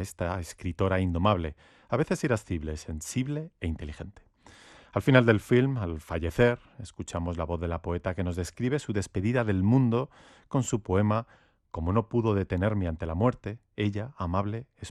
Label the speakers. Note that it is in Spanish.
Speaker 1: esta escritora indomable, a veces irascible, sensible e inteligente. Al final del film, al fallecer, escuchamos la voz de la poeta que nos describe su despedida del mundo con su poema Como no pudo detenerme ante la muerte, ella, amable, es